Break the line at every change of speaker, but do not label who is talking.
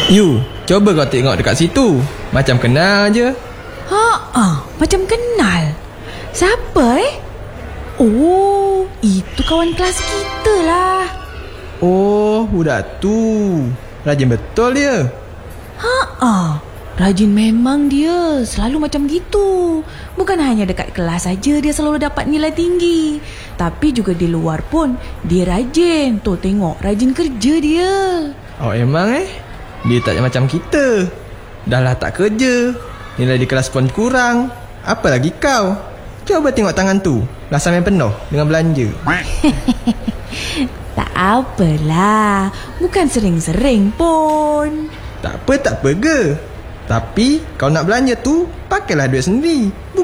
You, coba kau tengok dekat situ. Macam kenal je.
Macam kenal. Siapa Oh, itu kawan kelas kita lah.
Oh, budak tu rajin betul dia.
Rajin memang dia. Selalu macam gitu. Bukan hanya dekat kelas saja dia selalu dapat nilai tinggi, tapi juga di luar pun dia rajin. Tuh tengok, rajin kerja dia.
Oh emang dia tak macam kita. Dah lah tak kerja, nilai di kelas pun kurang. Apa lagi kau? Coba tengok tangan tu, rasa yang penuh dengan belanja.
Tak apalah, bukan sering-sering pun.
Tak apa ke. Tapi kau nak belanja tu, pakailah duit sendiri.